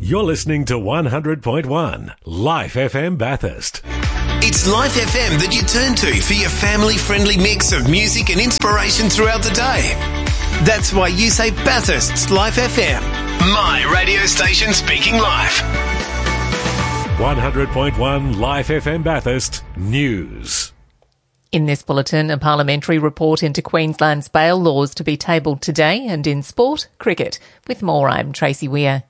You're listening to 100.1 Life FM Bathurst. It's Life FM that you turn to for your family-friendly mix of music and inspiration throughout the day. That's why you say Bathurst's Life FM. My radio station speaking life. 100.1 Life FM Bathurst News. In this bulletin, a parliamentary report into Queensland's bail laws to be tabled today, and in sport, cricket. With more, I'm Tracy Weir.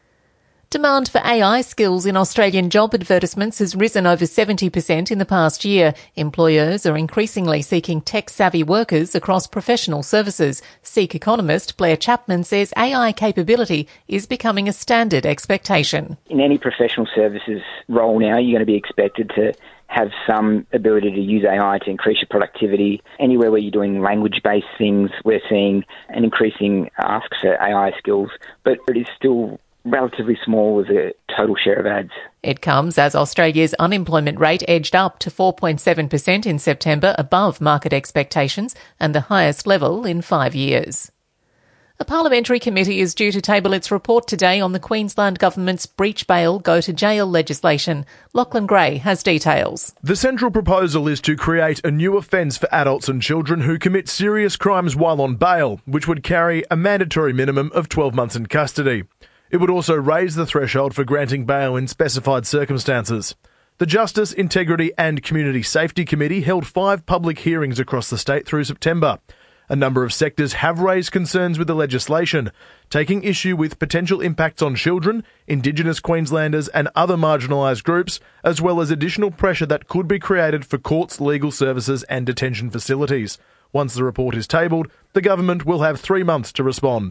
Demand for AI skills in Australian job advertisements has risen over 70% in the past year. Employers are increasingly seeking tech-savvy workers across professional services. Seek economist Blair Chapman says AI capability is becoming a standard expectation. In any professional services role now, you're going to be expected to have some ability to use AI to increase your productivity. Anywhere where you're doing language-based things, we're seeing an increasing ask for AI skills, but it is still relatively small as a total share of ads. It comes as Australia's unemployment rate edged up to 4.7% in September, above market expectations and the highest level in 5 years. A parliamentary committee is due to table its report today on the Queensland Government's breach bail, go to jail legislation. Lachlan Gray has details. The central proposal is to create a new offence for adults and children who commit serious crimes while on bail, which would carry a mandatory minimum of 12 months in custody. It would also raise the threshold for granting bail in specified circumstances. The Justice, Integrity and Community Safety Committee held 5 public hearings across the state through September. A number of sectors have raised concerns with the legislation, taking issue with potential impacts on children, Indigenous Queenslanders and other marginalised groups, as well as additional pressure that could be created for courts, legal services and detention facilities. Once the report is tabled, the government will have 3 months to respond.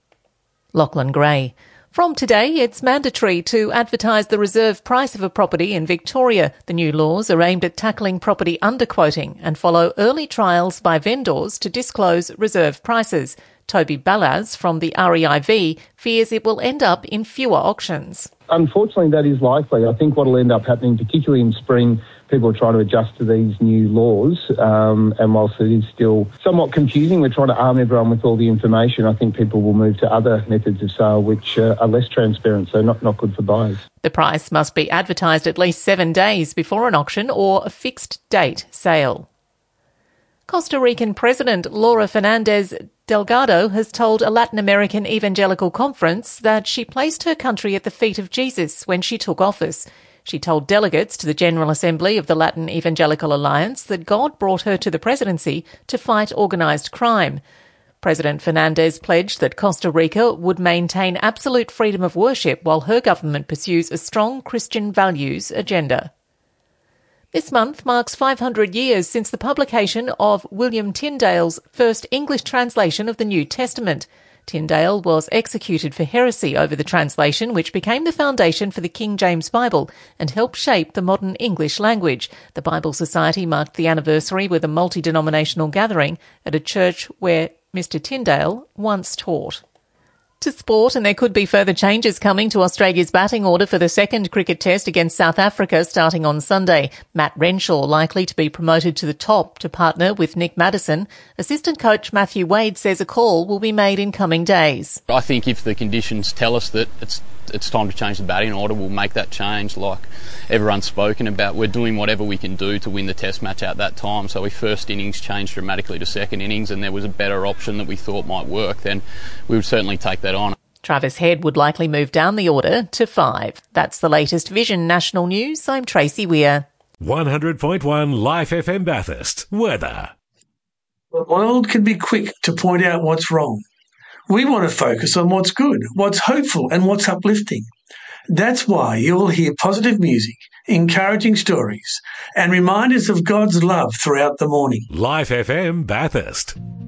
Lachlan Gray. From today, it's mandatory to advertise the reserve price of a property in Victoria. The new laws are aimed at tackling property underquoting and follow early trials by vendors to disclose reserve prices. Toby Balaz from the REIV fears it will end up in fewer auctions. Unfortunately, that is likely. I think what will end up happening, particularly in spring, people are trying to adjust to these new laws, and whilst it is still somewhat confusing, we're trying to arm everyone with all the information. I think people will move to other methods of sale which are less transparent, so not good for buyers. The price must be advertised at least 7 days before an auction or a fixed date sale. Costa Rican President Laura Fernandez Delgado has told a Latin American evangelical conference that she placed her country at the feet of Jesus when she took office. She told delegates to the General Assembly of the Latin Evangelical Alliance that God brought her to the presidency to fight organised crime. President Fernandez pledged that Costa Rica would maintain absolute freedom of worship while her government pursues a strong Christian values agenda. This month marks 500 years since the publication of William Tyndale's first English translation of the New Testament. Tyndale was executed for heresy over the translation, which became the foundation for the King James Bible and helped shape the modern English language. The Bible Society marked the anniversary with a multi-denominational gathering at a church where Mr. Tyndale once taught. To sport, and there could be further changes coming to Australia's batting order for the second cricket test against South Africa starting on Sunday. Matt Renshaw likely to be promoted to the top to partner with Nick Maddison. Assistant coach Matthew Wade says a call will be made in coming days. I think if the conditions tell us that it's time to change the batting order, we'll make that change. Like everyone's spoken about, we're doing whatever we can do to win the test match at that time. So if first innings changed dramatically to second innings and there was a better option that we thought might work, then we would certainly take that on. Travis Head would likely move down the order to 5. That's the latest Vision National News. I'm Tracy Weir. 100.1 Life FM Bathurst. Weather. The world can be quick to point out what's wrong. We want to focus on what's good, what's hopeful and what's uplifting. That's why you'll hear positive music, encouraging stories and reminders of God's love throughout the morning. Life FM Bathurst.